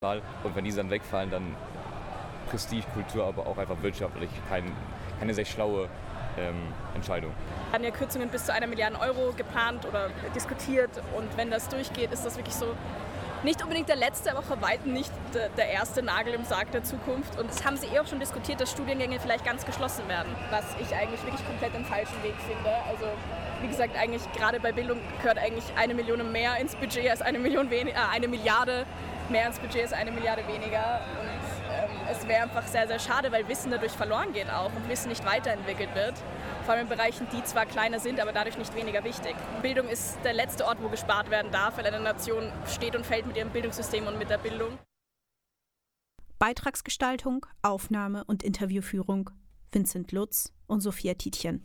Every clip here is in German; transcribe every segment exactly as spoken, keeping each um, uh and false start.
Und wenn die dann wegfallen, dann Prestigekultur, aber auch einfach wirtschaftlich kein, keine sehr schlaue ähm, Entscheidung. Wir haben ja Kürzungen bis zu einer Milliarde Euro geplant oder diskutiert und wenn das durchgeht, ist das wirklich so nicht unbedingt der letzte, aber bei weitem nicht der, der erste Nagel im Sarg der Zukunft. Und das haben sie eh auch schon diskutiert, dass Studiengänge vielleicht ganz geschlossen werden, was ich eigentlich wirklich komplett den falschen Weg finde. Also wie gesagt, eigentlich gerade bei Bildung gehört eigentlich eine Million mehr ins Budget als eine Million weniger, äh, eine Milliarde mehr ins Budget als eine Milliarde weniger. Und ähm, es wäre einfach sehr, sehr schade, weil Wissen dadurch verloren geht auch und Wissen nicht weiterentwickelt wird. Vor allem in Bereichen, die zwar kleiner sind, aber dadurch nicht weniger wichtig. Bildung ist der letzte Ort, wo gespart werden darf, weil eine Nation steht und fällt mit ihrem Bildungssystem und mit der Bildung. Beitragsgestaltung, Aufnahme und Interviewführung Vincent Lutz und Sophia Tietjen.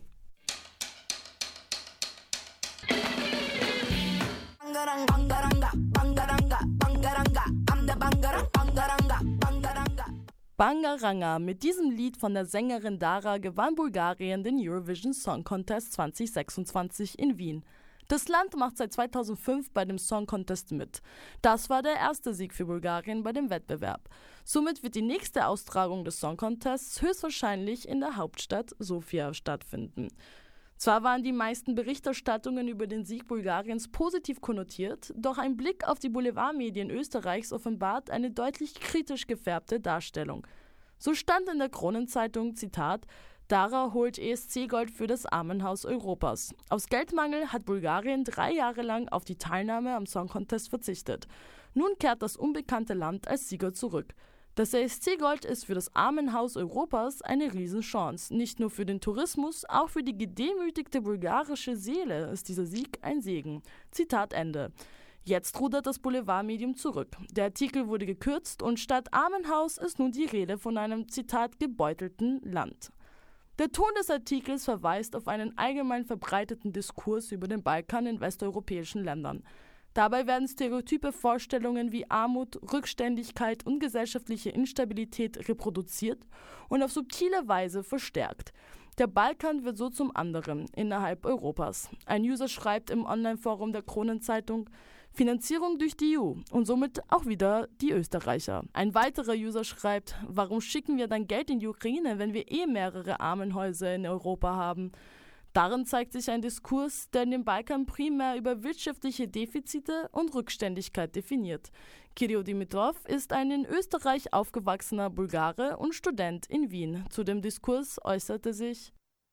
Bangaranga. Mit diesem Lied von der Sängerin Dara gewann Bulgarien den Eurovision Song Contest zwanzig sechsundzwanzig in Wien. Das Land macht seit zweitausendfünf bei dem Song Contest mit. Das war der erste Sieg für Bulgarien bei dem Wettbewerb. Somit wird die nächste Austragung des Song Contests höchstwahrscheinlich in der Hauptstadt Sofia stattfinden. Zwar waren die meisten Berichterstattungen über den Sieg Bulgariens positiv konnotiert, doch ein Blick auf die Boulevardmedien Österreichs offenbart eine deutlich kritisch gefärbte Darstellung. So stand in der Kronenzeitung, Zitat, Dara holt E S C-Gold für das Armenhaus Europas. Aus Geldmangel hat Bulgarien drei Jahre lang auf die Teilnahme am Song Contest verzichtet. Nun kehrt das unbekannte Land als Sieger zurück. Das E S C-Gold ist für das Armenhaus Europas eine Riesenchance. Nicht nur für den Tourismus, auch für die gedemütigte bulgarische Seele ist dieser Sieg ein Segen. Zitat Ende. Jetzt rudert das Boulevardmedium zurück. Der Artikel wurde gekürzt und statt Armenhaus ist nun die Rede von einem, Zitat, gebeutelten Land. Der Ton des Artikels verweist auf einen allgemein verbreiteten Diskurs über den Balkan in westeuropäischen Ländern. Dabei werden stereotype Vorstellungen wie Armut, Rückständigkeit und gesellschaftliche Instabilität reproduziert und auf subtile Weise verstärkt. Der Balkan wird so zum anderen innerhalb Europas. Ein User schreibt im Online-Forum der Kronenzeitung, Finanzierung durch die E U und somit auch wieder die Österreicher. Ein weiterer User schreibt, warum schicken wir dann Geld in die Ukraine, wenn wir eh mehrere Armenhäuser in Europa haben? Darin zeigt sich ein Diskurs, der in dem Balkan primär über wirtschaftliche Defizite und Rückständigkeit definiert. Kirill Dimitrov ist ein in Österreich aufgewachsener Bulgare und Student in Wien. Zu dem Diskurs äußerte sich: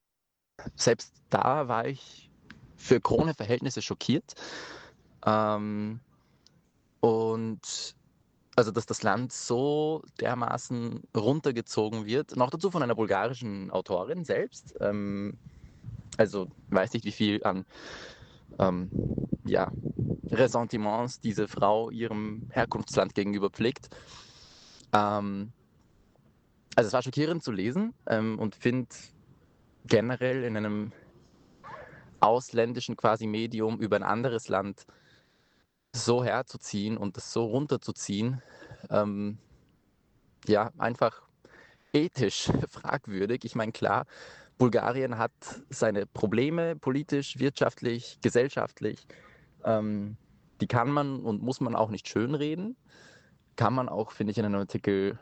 Selbst da war ich für Krone-Verhältnisse schockiert. Ähm, und also, dass das Land so dermaßen runtergezogen wird, noch dazu von einer bulgarischen Autorin selbst. Ähm, Also weiß nicht, wie viel an ähm, ja, Ressentiments diese Frau ihrem Herkunftsland gegenüber pflegt. Ähm, also es war schockierend zu lesen ähm, und finde generell in einem ausländischen quasi Medium über ein anderes Land so herzuziehen und das so runterzuziehen, ähm, ja, einfach ethisch fragwürdig. Ich meine, klar, Bulgarien hat seine Probleme politisch, wirtschaftlich, gesellschaftlich. Ähm, die kann man und muss man auch nicht schönreden. Kann man auch, finde ich, in einem Artikel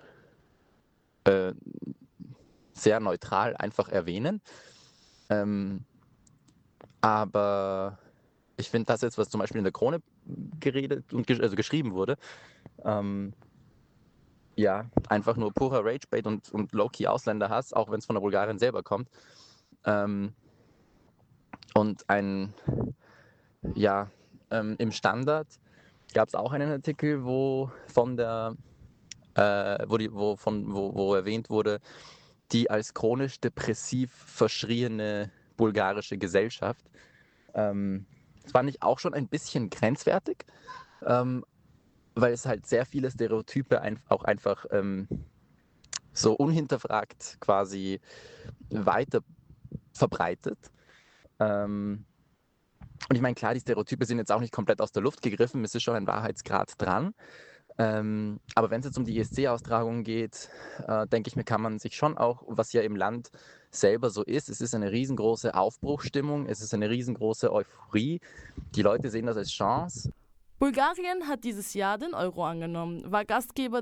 äh, sehr neutral einfach erwähnen. Ähm, aber ich finde das jetzt, was zum Beispiel in der Krone geredet und gesch- also geschrieben wurde, ähm, ja, einfach nur purer Ragebait und, und Low-Key Ausländerhass, auch wenn es von der Bulgarin selber kommt. Ähm, und ein, ja, ähm, im Standard gab es auch einen Artikel, wo von der, äh, wo, die, wo, von, wo, wo erwähnt wurde, die als chronisch depressiv verschriene bulgarische Gesellschaft. Ähm, das fand ich auch schon ein bisschen grenzwertig. Ähm, weil es halt sehr viele Stereotype ein, auch einfach ähm, so unhinterfragt quasi weiter verbreitet. Ähm, und ich meine, klar, die Stereotype sind jetzt auch nicht komplett aus der Luft gegriffen, es ist schon ein Wahrheitsgrad dran. Ähm, aber wenn es jetzt um die E S C-Austragung geht, äh, denke ich mir, kann man sich schon auch, was ja im Land selber so ist, es ist eine riesengroße Aufbruchsstimmung, es ist eine riesengroße Euphorie. Die Leute sehen das als Chance. Bulgarien hat dieses Jahr den Euro angenommen, war Gastgeber